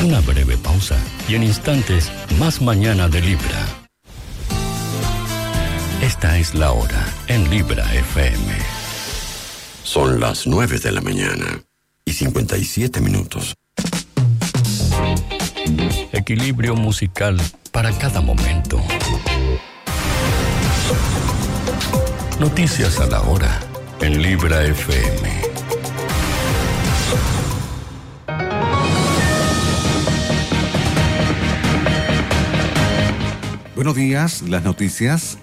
Una breve pausa y en instantes, más mañana de Libra. Esta es la hora en Libra FM. Son las 9 de la mañana y 57 minutos. Equilibrio musical para cada momento. Noticias a la hora en Libra FM. Buenos días, las noticias.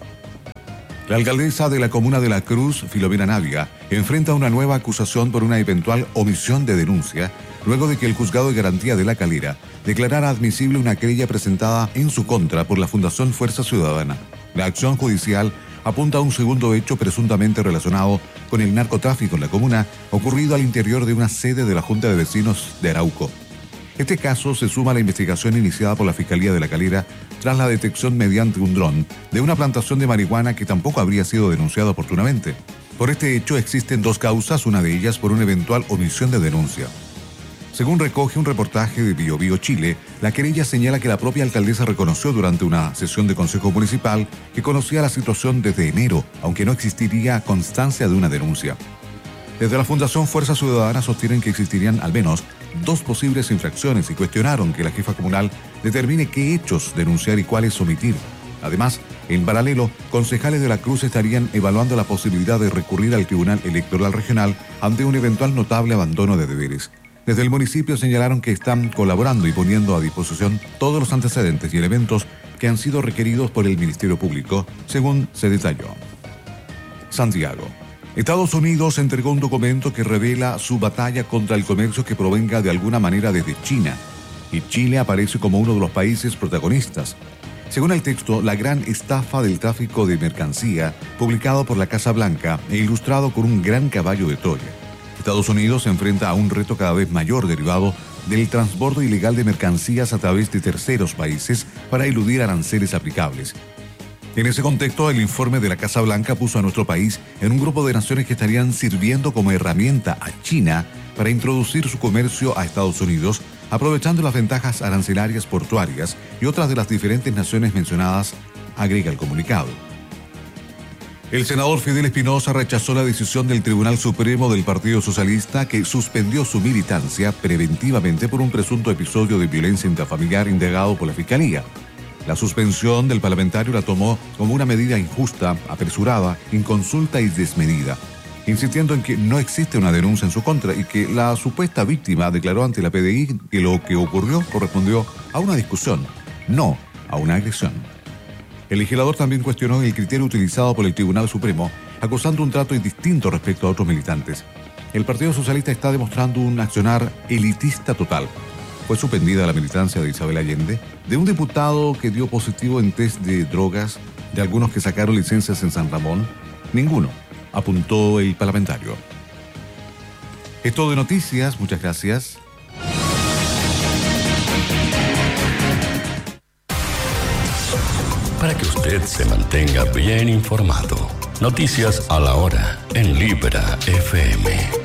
La alcaldesa de la comuna de La Cruz, Filomena Navia, enfrenta una nueva acusación por una eventual omisión de denuncia, luego de que el Juzgado de Garantía de La Calera declarara admisible una querella presentada en su contra por la Fundación Fuerza Ciudadana. La acción judicial apunta a un segundo hecho presuntamente relacionado con el narcotráfico en la comuna, ocurrido al interior de una sede de la Junta de Vecinos de Arauco. Este caso se suma a la investigación iniciada por la Fiscalía de La Calera tras la detección mediante un dron de una plantación de marihuana que tampoco habría sido denunciada oportunamente. Por este hecho existen dos causas, una de ellas por una eventual omisión de denuncia. Según recoge un reportaje de Bio Bio Chile, la querella señala que la propia alcaldesa reconoció durante una sesión de Consejo Municipal que conocía la situación desde enero, aunque no existiría constancia de una denuncia. Desde la Fundación Fuerza Ciudadana sostienen que existirían al menos dos posibles infracciones y cuestionaron que la jefa comunal determine qué hechos denunciar y cuáles omitir. Además, en paralelo, concejales de La Cruz estarían evaluando la posibilidad de recurrir al Tribunal Electoral Regional ante un eventual notable abandono de deberes. Desde el municipio señalaron que están colaborando y poniendo a disposición todos los antecedentes y elementos que han sido requeridos por el Ministerio Público, según se detalló. Santiago. Estados Unidos entregó un documento que revela su batalla contra el comercio que provenga de alguna manera desde China, y Chile aparece como uno de los países protagonistas. Según el texto, la gran estafa del tráfico de mercancía, publicado por la Casa Blanca e ilustrado con un gran caballo de Troya. Estados Unidos se enfrenta a un reto cada vez mayor derivado del transbordo ilegal de mercancías a través de terceros países para eludir aranceles aplicables. En ese contexto, el informe de la Casa Blanca puso a nuestro país en un grupo de naciones que estarían sirviendo como herramienta a China para introducir su comercio a Estados Unidos, aprovechando las ventajas arancelarias portuarias y otras de las diferentes naciones mencionadas, agrega el comunicado. El senador Fidel Espinosa rechazó la decisión del Tribunal Supremo del Partido Socialista que suspendió su militancia preventivamente por un presunto episodio de violencia intrafamiliar indagado por la Fiscalía. La suspensión del parlamentario la tomó como una medida injusta, apresurada, inconsulta y desmedida, insistiendo en que no existe una denuncia en su contra y que la supuesta víctima declaró ante la PDI que lo que ocurrió correspondió a una discusión, no a una agresión. El legislador también cuestionó el criterio utilizado por el Tribunal Supremo, acusando un trato distinto respecto a otros militantes. El Partido Socialista está demostrando un accionar elitista total. Fue suspendida la militancia de Isabel Allende, de un diputado que dio positivo en test de drogas, de algunos que sacaron licencias en San Ramón. Ninguno, apuntó el parlamentario. Es todo de noticias, muchas gracias. Para que usted se mantenga bien informado, noticias a la hora en Libra FM.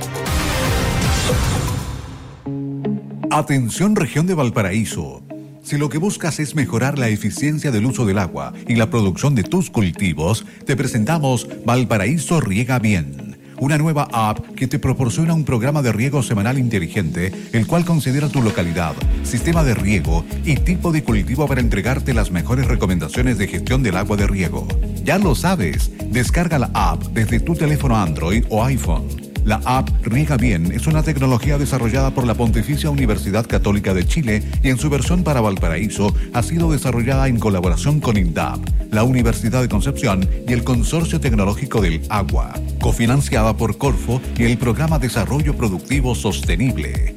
Atención región de Valparaíso. Si lo que buscas es mejorar la eficiencia del uso del agua y la producción de tus cultivos, te presentamos Valparaíso Riega Bien, una nueva app que te proporciona un programa de riego semanal inteligente, el cual considera tu localidad, sistema de riego y tipo de cultivo para entregarte las mejores recomendaciones de gestión del agua de riego. Ya lo sabes, descarga la app desde tu teléfono Android o iPhone. La app Riega Bien es una tecnología desarrollada por la Pontificia Universidad Católica de Chile y en su versión para Valparaíso ha sido desarrollada en colaboración con INDAP, la Universidad de Concepción y el Consorcio Tecnológico del Agua, cofinanciada por Corfo y el Programa Desarrollo Productivo Sostenible.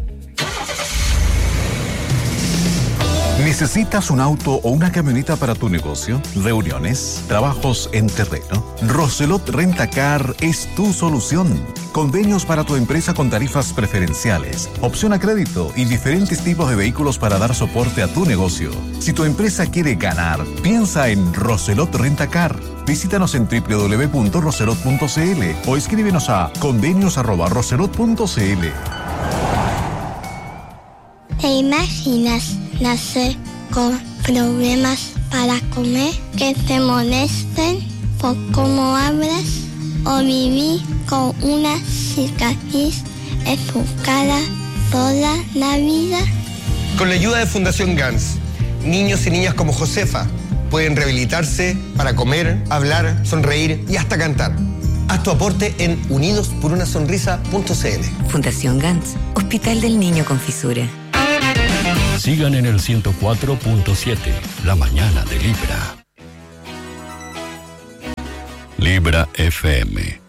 ¿Necesitas un auto o una camioneta para tu negocio? ¿Reuniones? ¿Trabajos en terreno? Roselot Rentacar es tu solución. Convenios para tu empresa con tarifas preferenciales, opción a crédito y diferentes tipos de vehículos para dar soporte a tu negocio. Si tu empresa quiere ganar, piensa en Roselot Rentacar. Visítanos en www.roselot.cl o escríbenos a convenios@roselot.cl. ¿Te imaginas nacer con problemas para comer, que te molesten por cómo hablas o vivir con una cicatriz en tu cara toda la vida? Con la ayuda de Fundación GANS, niños y niñas como Josefa pueden rehabilitarse para comer, hablar, sonreír y hasta cantar. Haz tu aporte en unidosporunasonrisa.cl. Fundación GANS, Hospital del Niño con Fisura. Sigan en el 104.7, la mañana de Libra. Libra FM.